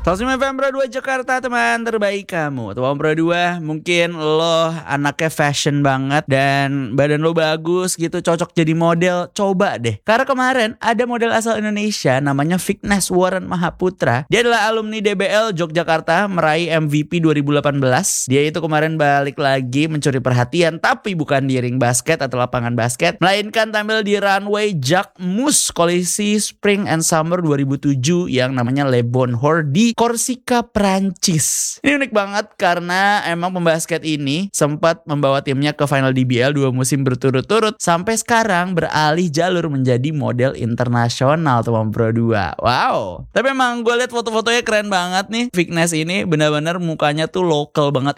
105 FM Pro 2 Jakarta, teman terbaik kamu. Teman Pro 2, mungkin lo anaknya fashion banget dan badan lo bagus gitu, cocok jadi model. Coba deh, karena kemarin ada model asal Indonesia namanya Vignes Warren Mahaputra. Dia adalah alumni DBL Yogyakarta, meraih MVP 2018. Dia itu kemarin balik lagi mencuri perhatian, tapi bukan di ring basket atau lapangan basket, melainkan tampil di runway Jacquemus Kolisi Spring and Summer 2007 yang namanya Le Bonheur di Korsika, Prancis. Ini unik banget karena emang pembasket ini sempat membawa timnya ke final DBL 2 musim berturut-turut sampai sekarang beralih jalur menjadi model internasional, teman Pro 2. Wow. Tapi emang gue liat foto-fotonya keren banget nih. Vignes ini benar-benar mukanya tuh lokal banget,